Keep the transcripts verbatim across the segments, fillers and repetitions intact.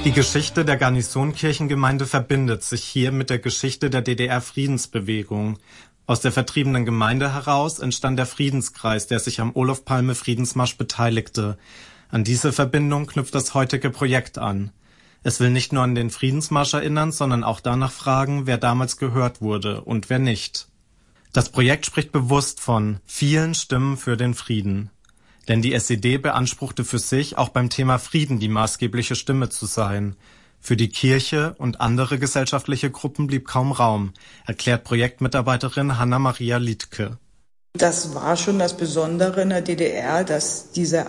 Die Geschichte der Garnisonkirchengemeinde verbindet sich hier mit der Geschichte der D D R-Friedensbewegung. Aus der vertriebenen Gemeinde heraus entstand der Friedenskreis, der sich am Olof-Palme-Friedensmarsch beteiligte. An diese Verbindung knüpft das heutige Projekt an. Es will nicht nur an den Friedensmarsch erinnern, sondern auch danach fragen, wer damals gehört wurde und wer nicht. Das Projekt spricht bewusst von vielen Stimmen für den Frieden. Denn die S E D beanspruchte für sich, auch beim Thema Frieden die maßgebliche Stimme zu sein. Für die Kirche und andere gesellschaftliche Gruppen blieb kaum Raum, erklärt Projektmitarbeiterin Hanna-Maria Liedtke. Das war schon das Besondere in der D D R, dass dieser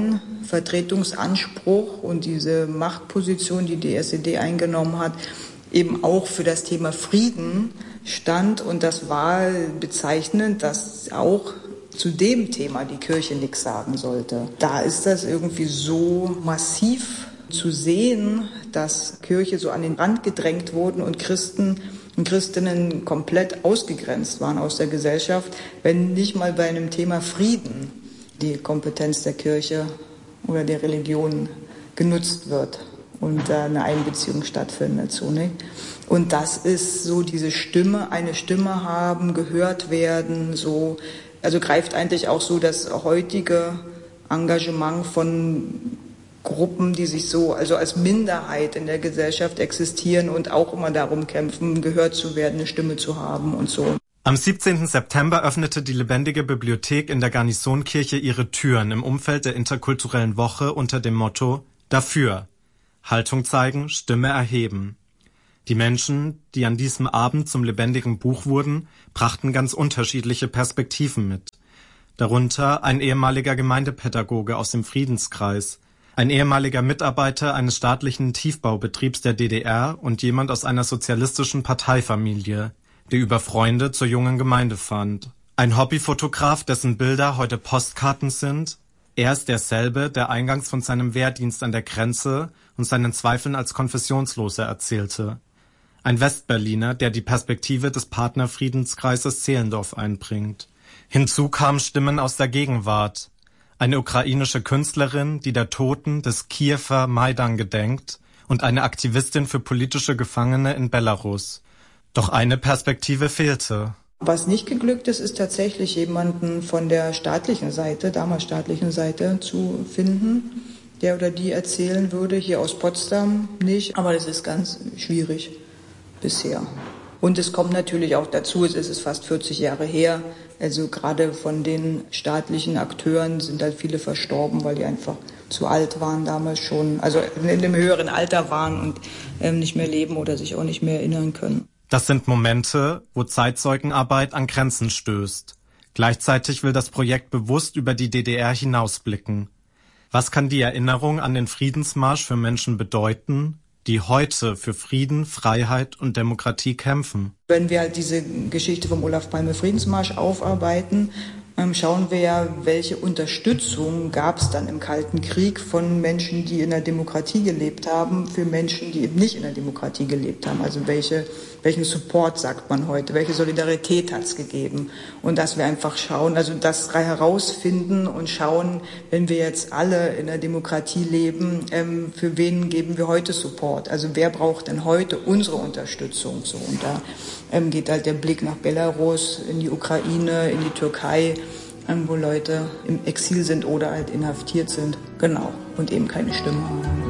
Alleinvertretungsanspruch und diese Machtposition, die die S E D eingenommen hat, eben auch für das Thema Frieden stand. Und das war bezeichnend, dass auch zu dem Thema die Kirche nichts sagen sollte. Da ist das irgendwie so massiv zu sehen, dass Kirche so an den Rand gedrängt wurden und Christen und Christinnen komplett ausgegrenzt waren aus der Gesellschaft, wenn nicht mal bei einem Thema Frieden die Kompetenz der Kirche oder der Religion genutzt wird und da eine Einbeziehung stattfindet. So, ne? Und das ist so diese Stimme, eine Stimme haben, gehört werden, so. Also greift eigentlich auch so das heutige Engagement von Gruppen, die sich so, also als Minderheit in der Gesellschaft existieren und auch immer darum kämpfen, gehört zu werden, eine Stimme zu haben und so. Am siebzehnten September öffnete die Lebendige Bibliothek in der Garnisonkirche ihre Türen im Umfeld der interkulturellen Woche unter dem Motto Dafür. Haltung zeigen, Stimme erheben. Die Menschen, die an diesem Abend zum lebendigen Buch wurden, brachten ganz unterschiedliche Perspektiven mit. Darunter ein ehemaliger Gemeindepädagoge aus dem Friedenskreis, ein ehemaliger Mitarbeiter eines staatlichen Tiefbaubetriebs der D D R und jemand aus einer sozialistischen Parteifamilie, der über Freunde zur jungen Gemeinde fand. Ein Hobbyfotograf, dessen Bilder heute Postkarten sind. Er ist derselbe, der eingangs von seinem Wehrdienst an der Grenze und seinen Zweifeln als Konfessionsloser erzählte. Ein Westberliner, der die Perspektive des Partnerfriedenskreises Zehlendorf einbringt. Hinzu kamen Stimmen aus der Gegenwart. Eine ukrainische Künstlerin, die der Toten des Kiewer Maidan gedenkt, und eine Aktivistin für politische Gefangene in Belarus. Doch eine Perspektive fehlte. Was nicht geglückt ist, ist tatsächlich jemanden von der staatlichen Seite, damals staatlichen Seite, zu finden, der oder die erzählen würde. Hier aus Potsdam nicht, aber das ist ganz schwierig bisher. Und es kommt natürlich auch dazu, es ist fast vierzig Jahre her, also gerade von den staatlichen Akteuren sind halt viele verstorben, weil die einfach zu alt waren damals schon, also in einem höheren Alter waren und ähm, nicht mehr leben oder sich auch nicht mehr erinnern können. Das sind Momente, wo Zeitzeugenarbeit an Grenzen stößt. Gleichzeitig will das Projekt bewusst über die D D R hinausblicken. Was kann die Erinnerung an den Friedensmarsch für Menschen bedeuten, die heute für Frieden, Freiheit und Demokratie kämpfen? Wenn wir halt diese Geschichte vom Olof-Palme-Friedensmarsch aufarbeiten, schauen wir ja, welche Unterstützung gab es dann im Kalten Krieg von Menschen, die in der Demokratie gelebt haben, für Menschen, die eben nicht in der Demokratie gelebt haben. Also welche, welchen Support, sagt man heute, welche Solidarität hat es gegeben. Und dass wir einfach schauen, also das herausfinden und schauen, wenn wir jetzt alle in der Demokratie leben, ähm, für wen geben wir heute Support? Also wer braucht denn heute unsere Unterstützung? So, und da ähm, geht halt der Blick nach Belarus, in die Ukraine, in die Türkei, wo Leute im Exil sind oder halt inhaftiert sind. Genau. Und eben keine Stimme haben.